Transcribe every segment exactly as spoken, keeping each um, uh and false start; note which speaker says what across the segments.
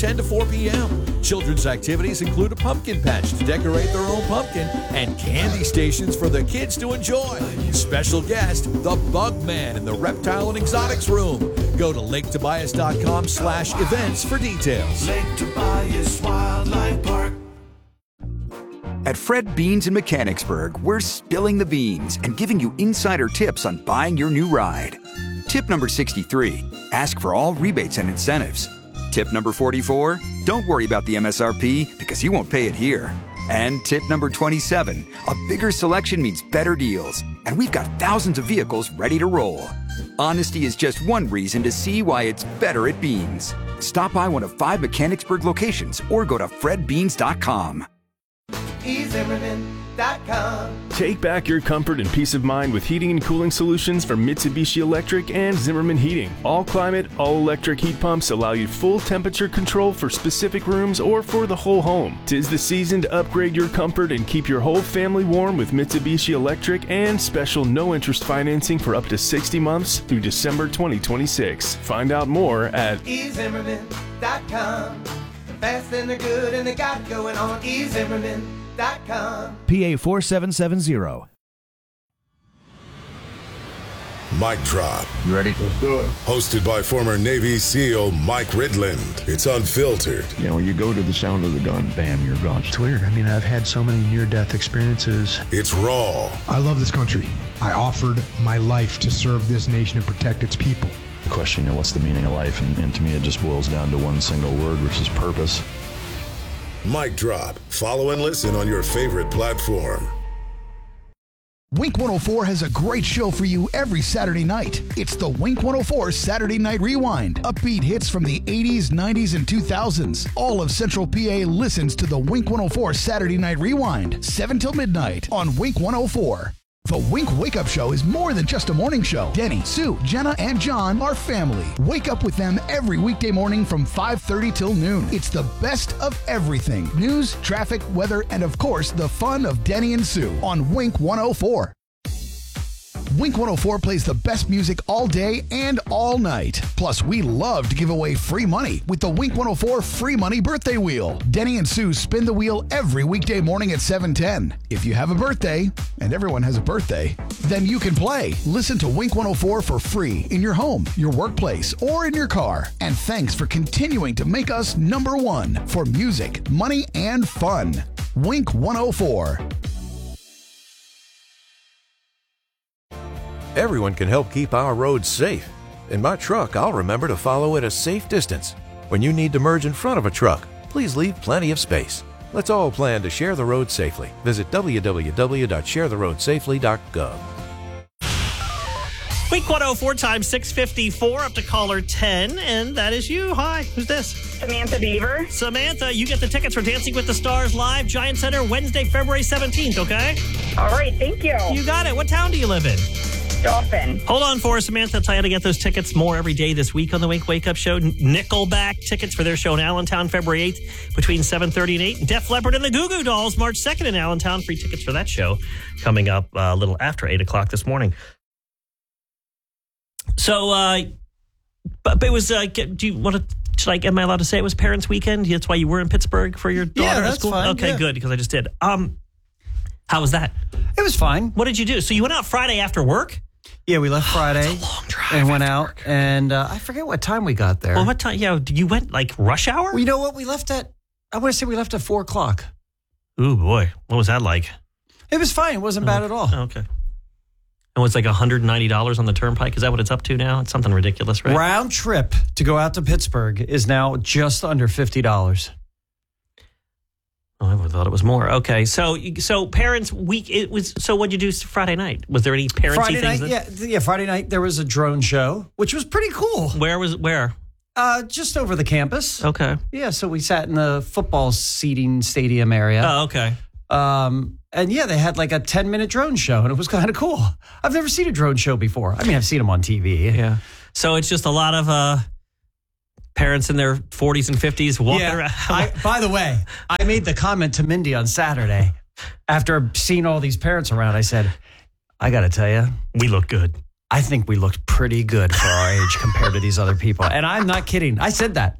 Speaker 1: ten to four p.m. Children's activities include a pumpkin patch to decorate their own pumpkin and candy stations for the kids to enjoy. Special guest, the Bugman in the Reptile and Exotics Room. Go to lake tobias dot com slash events for details.
Speaker 2: Lake Tobias Wildlife Park.
Speaker 3: At Fred Beans in Mechanicsburg, we're spilling the beans and giving you insider tips on buying your new ride. Tip number sixty-three, ask for all rebates and incentives. Tip number forty-four, don't worry about the M S R P because you won't pay it here. And tip number twenty-seven, a bigger selection means better deals, and we've got thousands of vehicles ready to roll. Honesty is just one reason to see why it's better at Beans. Stop by one of five Mechanicsburg locations or go to fred beans dot com.
Speaker 2: e zimmerman dot com.
Speaker 4: Take back your comfort and peace of mind with heating and cooling solutions from Mitsubishi Electric and Zimmerman Heating. All climate, all electric heat pumps allow you full temperature control for specific rooms or for the whole home. 'Tis the season to upgrade your comfort and keep your whole family warm with Mitsubishi Electric and special no-interest financing for up to sixty months through December twenty twenty-six. Find out more at
Speaker 2: e zimmerman dot com. The best and the good and they got it going on. e zimmerman dot com.
Speaker 5: P A four seven seven zero.
Speaker 6: Mic Drop.
Speaker 7: You ready? Let's do it.
Speaker 6: Hosted by former Navy SEAL Mike Ridland. It's unfiltered.
Speaker 7: You know, when you go to the sound of the gun, bam, you're gone.
Speaker 8: It's weird. I mean, I've had so many near-death experiences.
Speaker 6: It's raw.
Speaker 9: I love this country. I offered my life to serve this nation and protect its people.
Speaker 7: The question, you know, what's the meaning of life? And, and to me, it just boils down to one single word, which is purpose.
Speaker 6: Mic Drop. Follow and listen on your favorite platform.
Speaker 10: Wink one oh four has a great show for you every Saturday night. It's the Wink one oh four Saturday Night Rewind. Upbeat hits from the eighties, nineties, and two thousands. All of Central P A listens to the Wink one oh four Saturday Night Rewind, seven till midnight on Wink one oh four. The Wink Wake Up Show is more than just a morning show. Denny, Sue, Jenna, and John are family. Wake up with them every weekday morning from five thirty till noon. It's the best of everything. News, traffic, weather, and of course, the fun of Denny and Sue on Wink one oh four. Wink one oh four plays the best music all day and all night. Plus, we love to give away free money with the Wink one oh four Free Money Birthday Wheel. Denny and Sue spin the wheel every weekday morning at seven ten. If you have a birthday, and everyone has a birthday, then you can play. Listen to Wink one oh four for free in your home, your workplace, or in your car. And thanks for continuing to make us number one for music, money, and fun. Wink one oh four.
Speaker 11: Everyone can help keep our roads safe. In my truck, I'll remember to follow at a safe distance. When you need to merge in front of a truck, please leave plenty of space. Let's all plan to share the road safely. Visit w w w dot share the road safely dot gov.
Speaker 12: Week one oh four times six fifty-four up to caller ten, and that is you. Hi, who's this?
Speaker 13: Samantha Beaver.
Speaker 12: Samantha, you get the tickets for Dancing with the Stars Live, Giant Center, Wednesday, February seventeenth, okay?
Speaker 13: All right, thank you.
Speaker 12: You got it. What town do you live in?
Speaker 13: Dolphin.
Speaker 12: Hold on for us, Samantha. I'll tell you how to get those tickets more every day this week on the Wink Wake Up Show. Nickelback tickets for their show in Allentown, February eighth, between seven thirty and eight. Def Leppard and the Goo Goo Dolls, March second in Allentown. Free tickets for that show coming up uh, a little after eight o'clock this morning. So, uh, but it was, uh, do you want to, should I, am I allowed to say it was Parents' Weekend? That's why you were in Pittsburgh for your daughter
Speaker 14: yeah,
Speaker 12: at
Speaker 14: that's
Speaker 12: school?
Speaker 14: Fine,
Speaker 12: okay,
Speaker 14: yeah.
Speaker 12: good, because I just did. Um, how was that?
Speaker 14: It was fine.
Speaker 12: What did you do? So you went out Friday after work?
Speaker 14: Yeah, we left Friday
Speaker 12: oh, long drive
Speaker 14: and went out,
Speaker 12: work.
Speaker 14: and uh, I forget what time we got there.
Speaker 12: Well, what time? Yeah, you went like rush hour?
Speaker 14: Well, you know what? We left at, I want to say we left at four o'clock.
Speaker 12: Ooh, boy. What was that like?
Speaker 14: It was fine. It wasn't bad at all.
Speaker 12: Okay. And it's like one hundred ninety dollars on the turnpike. Is that what it's up to now? It's something ridiculous, right?
Speaker 14: Round trip to go out to Pittsburgh is now just under fifty dollars.
Speaker 12: Oh, I would have thought it was more. Okay, so so parents' week. It was. So what'd you do Friday night? Was there any parentsy
Speaker 14: Friday
Speaker 12: things?
Speaker 14: night,
Speaker 12: that,
Speaker 14: yeah, yeah. Friday night there was a drone show, which was pretty cool.
Speaker 12: Where was where?
Speaker 14: Uh, just over the campus.
Speaker 12: Okay.
Speaker 14: Yeah, so we sat in the football seating stadium area.
Speaker 12: Oh, okay.
Speaker 14: Um, and yeah, they had like a ten minute drone show, and it was kind of cool. I've never seen a drone show before. I mean, I've seen them on T V.
Speaker 12: Yeah. So it's just a lot of uh. parents in their forties and fifties walking
Speaker 14: yeah.
Speaker 12: around.
Speaker 14: I, by the way, I made the comment to Mindy on Saturday after seeing all these parents around. I said, I got to tell you,
Speaker 12: we look good.
Speaker 14: I think we looked pretty good for our age compared to these other people. And I'm not kidding. I said that.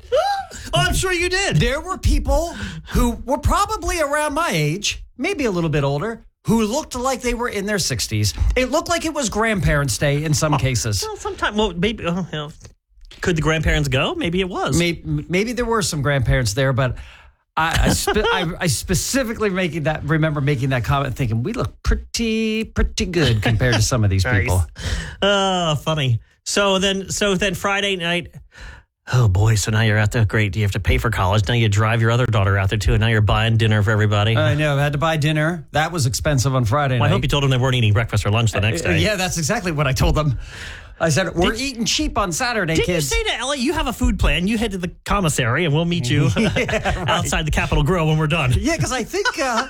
Speaker 12: Oh, I'm sure you did.
Speaker 14: There were people who were probably around my age, maybe a little bit older, who looked like they were in their sixties. It looked like it was Grandparents' Day in some oh, cases.
Speaker 12: Well, sometimes, well, maybe, oh, you know, could the grandparents go? Maybe it was.
Speaker 14: Maybe, maybe there were some grandparents there, but I, I, spe- I, I specifically making that remember making that comment, thinking we look pretty, pretty good compared to some of these
Speaker 12: nice.
Speaker 14: people.
Speaker 12: Oh, funny. So then, so then Friday night. Oh boy! So now you're out there. Great. You have to pay for college. Now you drive your other daughter out there too, and now you're buying dinner for everybody.
Speaker 14: I know. I had to buy dinner. That was expensive on Friday
Speaker 12: well,
Speaker 14: night.
Speaker 12: I hope you told them they weren't eating breakfast or lunch the next day.
Speaker 14: Uh, yeah, that's exactly what I told them. I said, we're did, eating cheap on Saturday,
Speaker 12: did
Speaker 14: kids.
Speaker 12: Did you say to Ellie, you have a food plan? You head to the commissary, and we'll meet you yeah, right. outside the Capitol Grill when we're done.
Speaker 14: Yeah, because I think uh,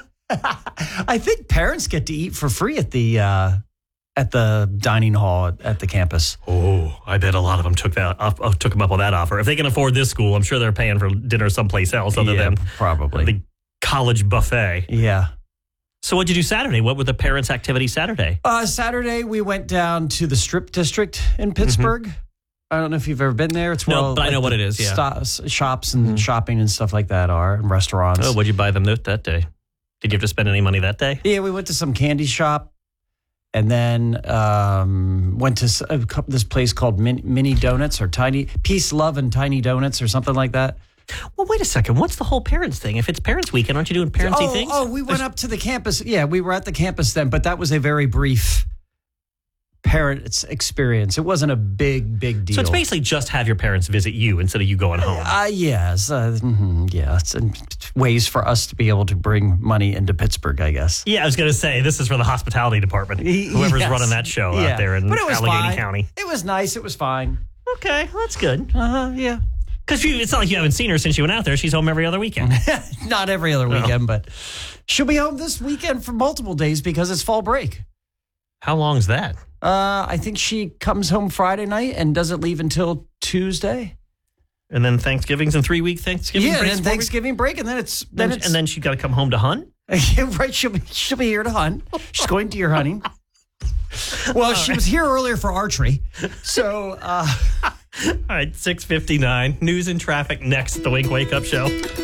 Speaker 14: I think parents get to eat for free at the uh, at the dining hall at, at the campus.
Speaker 12: Oh, I bet a lot of them took that up, uh, took them up on that offer. If they can afford this school, I'm sure they're paying for dinner someplace else other
Speaker 14: yeah,
Speaker 12: than
Speaker 14: probably
Speaker 12: the college buffet.
Speaker 14: Yeah.
Speaker 12: So what'd you do Saturday? What were the parents' activities Saturday?
Speaker 14: Uh, Saturday, we went down to the Strip District in Pittsburgh. Mm-hmm. I don't know if you've ever been there. It's
Speaker 12: no,
Speaker 14: well,
Speaker 12: but
Speaker 14: like
Speaker 12: I know what it is, yeah.
Speaker 14: Sto- shops and mm-hmm. shopping and stuff like that are, and restaurants.
Speaker 12: Oh, what'd you buy them that day? Did you have to spend any money that day?
Speaker 14: Yeah, we went to some candy shop and then um, went to a, this place called Min- Mini Donuts or Tiny, Peace, Love, and Tiny Donuts or something like that.
Speaker 12: Well, wait a second. What's the whole parents thing? If it's parents' weekend, aren't you doing parentsy
Speaker 14: oh,
Speaker 12: things?
Speaker 14: Oh, we went up to the campus. Yeah, we were at the campus then, but that was a very brief parents' experience. It wasn't a big, big deal.
Speaker 12: So it's basically just have your parents visit you instead of you going home.
Speaker 14: Uh, yes. Uh, mm-hmm, yeah. It's uh, ways for us to be able to bring money into Pittsburgh, I guess.
Speaker 12: Yeah, I was going to say, this is for the hospitality department. Whoever's
Speaker 14: yes.
Speaker 12: running that show
Speaker 14: yeah.
Speaker 12: out there in Allegheny
Speaker 14: fine.
Speaker 12: County.
Speaker 14: It was nice. It was fine.
Speaker 12: Okay, well, that's good.
Speaker 14: Uh-huh, yeah.
Speaker 12: Because it's not like you haven't seen her since you went out there. She's home every other weekend.
Speaker 14: Not every other weekend, no. but she'll be home this weekend for multiple days because it's fall break.
Speaker 12: How long's that?
Speaker 14: Uh, I think she comes home Friday night and doesn't leave until Tuesday.
Speaker 12: And then Thanksgiving's in three week Thanksgiving
Speaker 14: yeah,
Speaker 12: break.
Speaker 14: Yeah, and Thanksgiving break, and then it's
Speaker 12: then,
Speaker 14: then it's,
Speaker 12: and then she got to come home to hunt.
Speaker 14: Yeah, right. She'll be she'll be here to hunt. She's going to your hunting. Well, All she right. was here earlier for archery, so. Uh,
Speaker 12: All right, six fifty-nine. News and traffic next at the Wink Wake Up Show.